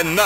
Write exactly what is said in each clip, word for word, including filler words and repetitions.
Now.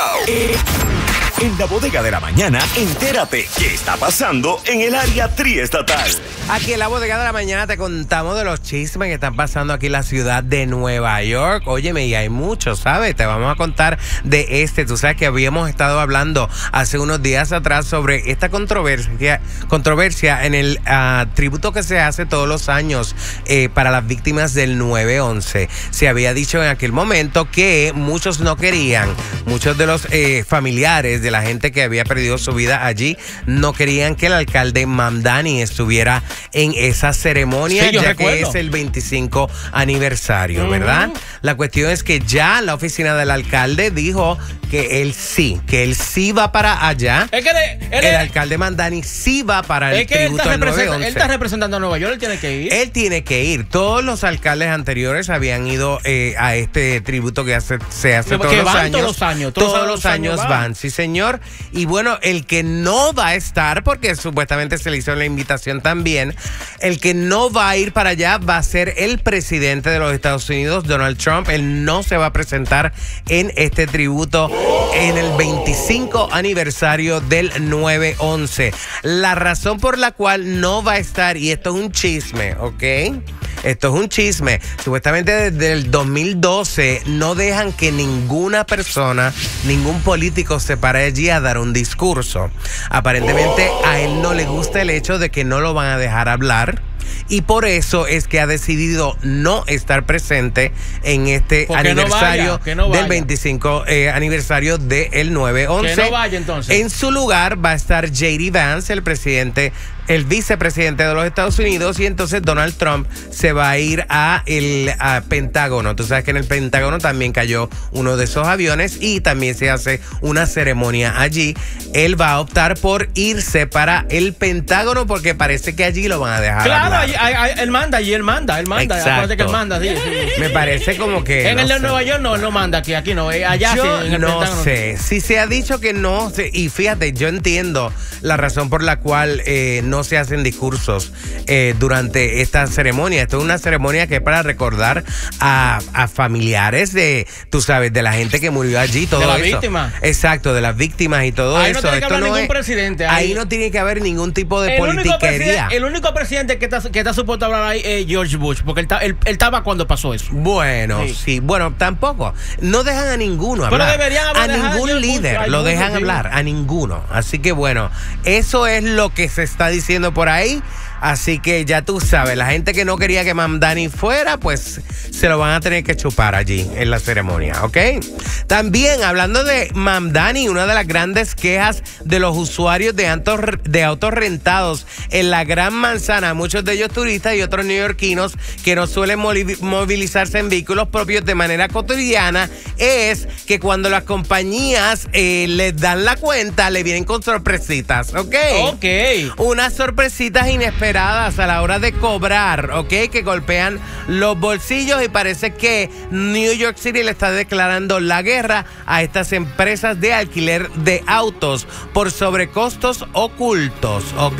En la bodega de la mañana, entérate qué está pasando en el área triestatal. Aquí en la bodega de la mañana te contamos de los chismes que están pasando aquí en la ciudad de Nueva York. Óyeme, y hay muchos, ¿sabes? Te vamos a contar de este. Tú sabes que habíamos estado hablando hace unos días atrás sobre esta controversia, controversia en el uh, tributo que se hace todos los años eh, para las víctimas del nueve once. Se había dicho en aquel momento que muchos no querían, muchos de los eh, familiares de la gente que había perdido su vida allí no querían que el alcalde Mamdani estuviera en esa ceremonia, sí, ya recuerdo. Que es el veinticinco aniversario, uh-huh. ¿verdad? La cuestión es que ya la oficina del alcalde dijo que él sí, que él sí va para allá. Es que le, él el es, alcalde Mamdani sí va para el tributo al nueve once. Él está representando a Nueva York, él tiene que ir. Él tiene que ir. Todos los alcaldes anteriores habían ido eh, a este tributo que hace, se hace todos, que los van años, todos los años. Todos, todos los años van. van, sí señor. Y bueno, el que no va a estar, porque supuestamente se le hizo la invitación también, el que no va a ir para allá va a ser el presidente de los Estados Unidos, Donald Trump. Él no se va a presentar en este tributo en el veinticinco aniversario del nueve once. La razón por la cual no va a estar, y esto es un chisme, ¿ok? Esto es un chisme. Supuestamente desde el dos mil doce no dejan que ninguna persona, ningún político se pare allí a dar un discurso. Aparentemente a él no le gusta el hecho de que no lo van a dejar hablar. Y por eso es que ha decidido no estar presente en este aniversario no vaya, no del veinticinco eh, aniversario del nueve once. Que no vaya entonces. En su lugar va a estar J D Vance, el presidente, el vicepresidente de los Estados Unidos, y entonces Donald Trump se va a ir a el a Pentágono. Tú sabes que en el Pentágono también cayó uno de esos aviones y también se hace una ceremonia allí. Él va a optar por irse para el Pentágono porque parece que allí lo van a dejar Claro, hablar. Allí, allí, él manda, allí él manda, él manda. Exacto. Que él manda, sí, sí. Me parece como que... En no el de sé. Nueva York no, no manda, aquí, aquí no, allá yo sí, en el no Pentágono. sé, si se ha dicho que no, y fíjate, yo entiendo la razón por la cual eh, no se hacen discursos eh, durante esta ceremonia. Esto es una ceremonia que es para recordar a, a familiares de, tú sabes, de la gente que murió allí, todo de la eso. víctima. Exacto, de las víctimas y todo ahí eso. No tiene que Esto hablar no ningún es, presidente. Ahí. ahí no tiene que haber ningún tipo de el politiquería. Único el único presidente que está, que está supuesto a hablar ahí es George Bush, porque él, él, él estaba cuando pasó eso. Bueno, sí. sí, bueno, tampoco. No dejan a ninguno hablar. Pero deberían hablar. A ningún a líder Bush, lo Bush, dejan sí. hablar, a ninguno. Así que bueno, eso es lo que se está diciendo por ahí. Así que ya tú sabes, la gente que no quería que Mamdani fuera, pues se lo van a tener que chupar allí en la ceremonia, ¿ok? También, hablando de Mamdani, una de las grandes quejas de los usuarios de autos, de autos rentados en la Gran Manzana, muchos de ellos turistas y otros neoyorquinos que no suelen movilizarse en vehículos propios de manera cotidiana, es que cuando las compañías eh, les dan la cuenta, le vienen con sorpresitas, ¿ok? Ok. Unas sorpresitas inesperadas a la hora de cobrar, ¿ok? Que golpean los bolsillos, y parece que New York City le está declarando la guerra a estas empresas de alquiler de autos por sobrecostos ocultos, ¿ok?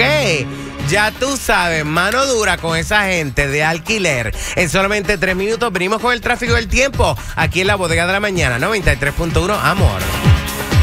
Ya tú sabes, mano dura con esa gente de alquiler. En solamente tres minutos venimos con el tráfico del tiempo aquí en la bodega de la mañana, noventa y tres punto uno, amor.